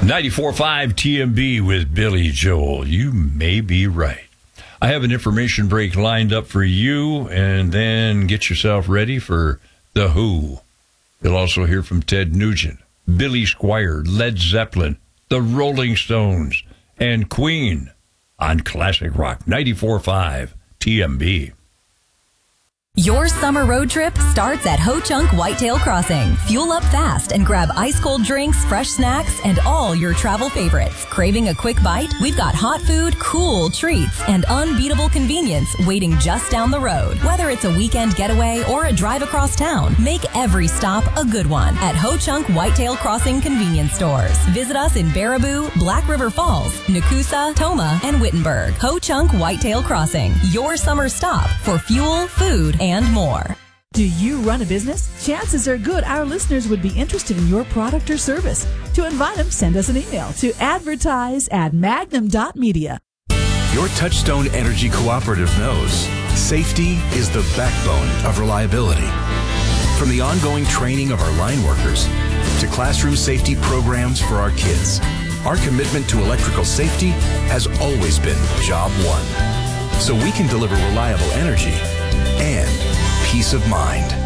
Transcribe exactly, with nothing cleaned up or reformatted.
ninety-four point five T M B with Billy Joel. You may be right. I have an information break lined up for you, and then get yourself ready for The Who. You'll also hear from Ted Nugent, Billy Squier, Led Zeppelin, The Rolling Stones, and Queen on Classic Rock ninety-four point five T M B. Your summer road trip starts at Ho Chunk Whitetail Crossing. Fuel up fast and grab ice-cold drinks, fresh snacks, and all your travel favorites. Craving a quick bite? We've got hot food, cool treats, and unbeatable convenience waiting just down the road. Whether it's a weekend getaway or a drive across town, make every stop a good one at Ho Chunk Whitetail Crossing convenience stores. Visit us in Baraboo, Black River Falls, Nakusa, Toma, and Wittenberg. Ho Chunk Whitetail Crossing, your summer stop for fuel, food, and more. Do you run a business? Chances are good our listeners would be interested in your product or service. To invite them, send us an email to advertise at magnum dot media. Your Touchstone Energy Cooperative knows safety is the backbone of reliability. From the ongoing training of our line workers to classroom safety programs for our kids, our commitment to electrical safety has always been job one. So we can deliver reliable energy and peace of mind.